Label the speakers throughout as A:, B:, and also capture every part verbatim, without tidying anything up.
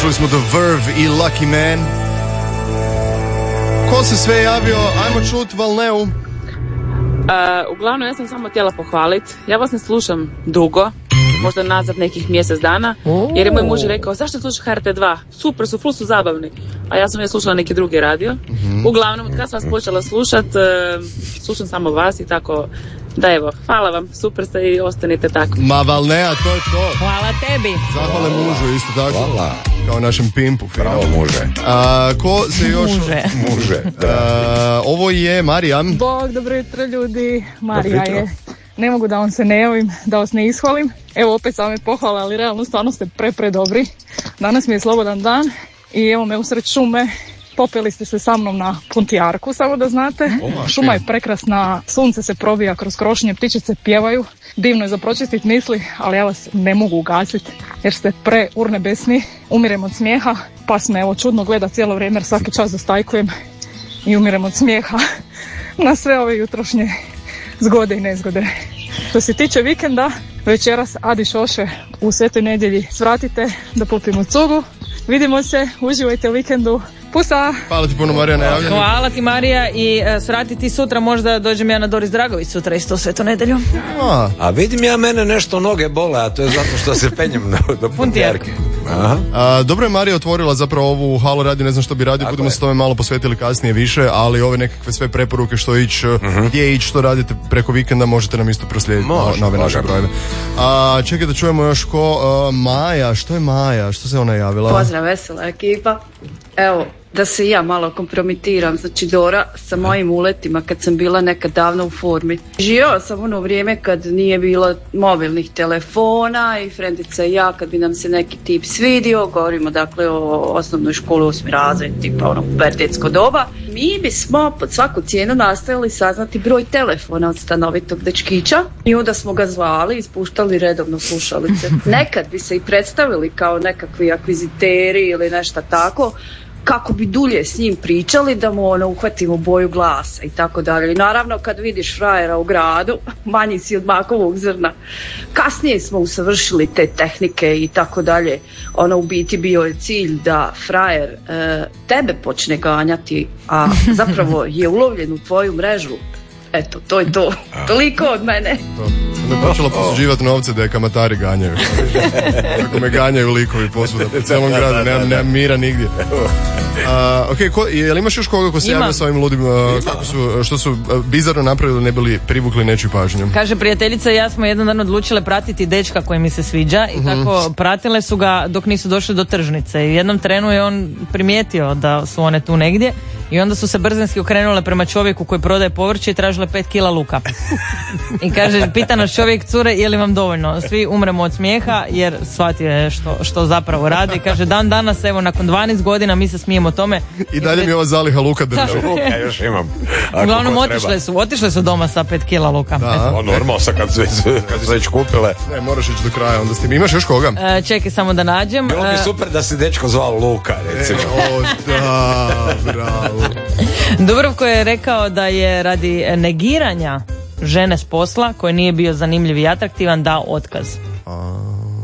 A: Čuli smo The Verve i Lucky Man. Ko se sve javio? Ajmo čut Valneu.
B: Uh, uglavnom, ja sam samo htjela pohvaliti. Ja vas ne slušam dugo, možda nazad nekih mjesec dana, jer je moj muž rekao, zašto slušaš H R T dva? Super su, ful su zabavni. A ja sam je slušala neki drugi radio. Mm-hmm. Uglavnom, od kad sam vas počela slušat, uh, slušam samo vas i tako. Da, evo, hvala vam, super ste i ostanite tako.
A: Ma Valnea, to je to.
C: Hvala tebi.
A: Zahvale mužu, isto tako.
D: Hvala.
A: Kao našem pimpu.
D: Bravo, muže.
A: A, ko se još...
C: Muže.
D: Muže, da.
A: A, ovo je Marija.
E: Bog, dobro jutro ljudi. Marija je. Ne mogu da vam se ne javim, da vas ne ishvalim. Evo opet same pohvala, ali realno stvarno ste pre, pre dobri. Danas mi je slobodan dan i evo me usred šume. Popeli ste se sa mnom na Puntijarku, samo da znate. O, šuma je prekrasna, sunce se probija kroz krošnje, ptičice pjevaju. Divno je za pročistit misli, ali ja vas ne mogu ugasiti jer ste preurnebesni. Umirem od smijeha, pa me evo čudno gleda cijelo vrijeme jer svaki čas zastajkujem i umirem od smijeha na sve ove jutrošnje zgode i nezgode. Što se tiče vikenda, večeras Adi Šoše u Svetoj nedjelji svratite da popimo cugu. Vidimo se, uživajte u vikendu. Pusa!
A: Hvala ti puno, Marija, najavljeno.
C: Hvala ti, Marija, i uh, svrati sutra, možda dođem ja na Doris Dragović sutra isto Svetu nedjelju.
A: A.
D: a vidim ja, mene nešto noge bole, a to je zato što se penjem do, do Puntijarke.
A: A, dobro je Marija otvorila zapravo ovu Halo radio, ne znam što bi radio, tako budemo je. se tome malo posvetili kasnije više, ali ove nekakve sve preporuke što ići, uh-huh. gdje ići, što radite preko vikenda, možete nam isto proslijediti na, na ove naše brojeve. A, čekaj da čujemo još ko, uh, Maja, što je Maja, što se ona javila?
F: Pozdrav, vesela ekipa. Evo, da se i ja malo kompromitiram, znači Dora sa mojim uletima kad sam bila nekad davno u formi. Živjela sam ono vrijeme kad nije bilo mobilnih telefona i frendica i ja kad bi nam se neki tip svidio, govorimo dakle o osnovnoj školi osmi razred, tipa ono pubertetsko doba, mi bismo pod svaku cijenu nastojali saznati broj telefona od stanovitog dečkića i onda smo ga zvali i ispuštali redovno slušalice. Nekad bi se i predstavili kao nekakvi akviziteri ili nešto tako, kako bi dulje s njim pričali da mu ono uhvatimo boju glasa i tako dalje. Naravno kad vidiš frajera u gradu, manji si od makovog zrna. Kasnije smo usavršili te tehnike i tako dalje. Ono u biti bio je cilj da frajer e, tebe počne ganjati, a zapravo je ulovljen u tvoju mrežu. Eto, to je to. Toliko od mene.
A: Me počela posuđivati novce da je kamatari ganjaju. Kako me ganjaju likovi posuda po cijelom gradu, nemam, nemam mira nigdje. Uh, ok, ko, je li imaš još koga ko se javlja s ovim ludim, uh, kako su, što su uh, bizarno napravili, ne bili privukli nečiju pažnju?
C: Kaže, prijateljica i ja smo jedan dan odlučile pratiti dečka koji mi se sviđa i mm-hmm. tako pratile su ga dok nisu došli do tržnice i u jednom trenu je on primijetio da su one tu negdje i onda su se brzinski okrenule prema čovjeku koji prodaje povrće i tražile pet kila luka. I kaže, pita nas čovjek, cure, je li vam dovoljno? Svi umremo od smijeha jer shvatio je što, što zapravo radi. Kaže, dan danas, evo, nakon dvanaest godina mi se smijemo tome.
A: I dalje mi ova zaliha luka drži.
D: Luka još imam.
C: Uglavnom, otišle su, otišle su doma sa pet kila luka.
D: Da. O, normalno, sad kad su, kad su već kupile.
A: Ne, moraš ići do kraja, onda s tim. Imaš još koga?
C: E, čekaj, samo da nađem.
D: Bilo bi super da se dečko zvao Luka, recimo.
A: E, o, da, bravo.
C: Dubrovko je rekao da je radi negiranja žene s posla koji nije bio zanimljiv i atraktivan dao otkaz.
A: A,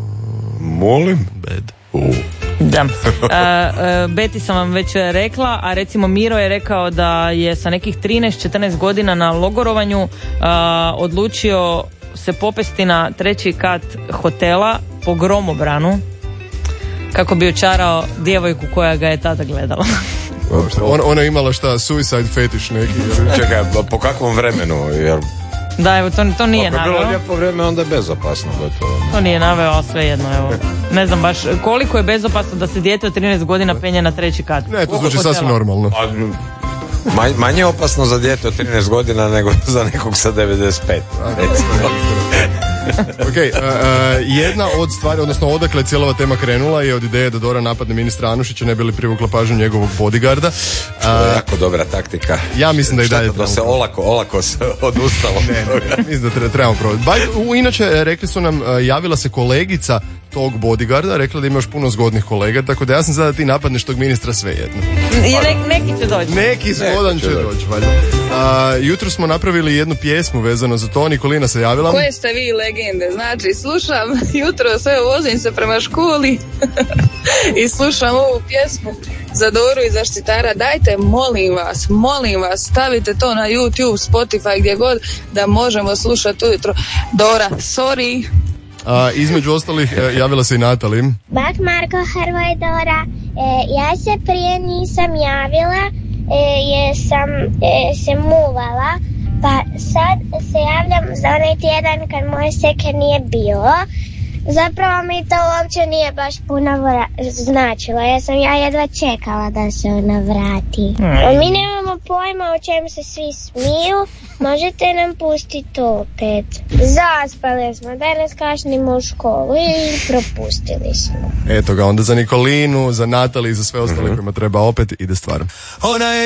D: molim?
A: Bed.
D: Uh.
C: Da. Uh, uh, Beti sam vam već rekla, a recimo Miro je rekao da je sa nekih trinaest četrnaest godina na logorovanju uh, odlučio se popesti na treći kat hotela po gromobranu kako bi očarao djevojku koja ga je tada gledala.
A: On, ona je imala šta, suicide fetiš neki.
D: Čekaj, po kakvom vremenu? Jer...
C: Da, evo, to, to nije
D: naveo. Ako je bilo lijepo vrijeme, onda je bezopasno. Gotovo.
C: To nije naveo, ali sve jedno, evo. Ne znam baš koliko je bezopasno da se dijete od trinaest godina penje na treći kat.
A: Ne, to zvuči sasvim normalno.
D: A, manj, manje opasno za dijete od trinaest godina nego za nekog sa devedeset pet.
A: Ok, uh, uh, jedna od stvari, odnosno odakle cijela ova tema krenula je od ideje da Dora napadne ministra Anušića, ne bi li privukla pažnju njegovog bodyguarda.
D: To je uh, jako dobra taktika.
A: Ja mislim da i dalje
D: da se olako, olako se odustalo.
A: Ne, ne, mislim da treba, trebamo probati. Inače, rekli su nam, uh, javila se kolegica tog bodyguarda, rekla da ima još puno zgodnih kolega, tako da ja sam sada da ti napadneš tog ministra svejedno.
C: Ne, neki će doći.
A: Neki zgodan će doći, valjda. Uh, jutro smo napravili jednu pjesmu vezano za to, Nikolina se javila.
G: Koje ste vi legende, znači slušam jutro sve, vozim se prema školi. i slušam ovu pjesmu za Doru i zaštitara. Dajte, molim vas, molim vas, stavite to na YouTube, Spotify, gdje god, da možemo slušati ujutro. Dora, sorry.
A: A, između ostalih e, javila se i Natali.
H: Bak Marko, Hrvoj, Dora. E, ja se prije nisam javila e, jer sam e, se muvala, pa sad se javljam za onaj tjedan kad moje seke nije bilo. Zapravo mi to uopće nije baš puno vra- značilo. Ja sam ja jedva čekala da se ona vrati. Mm. Mi nemamo pojma o čem se svi smiju. Možete nam pustiti opet. Zaspali smo, danas kašnimo u školu i propustili smo.
A: Eto ga, onda za Nikolinu, za Natali i za sve ostale mm-hmm. kojima treba opet ide stvar. Ona je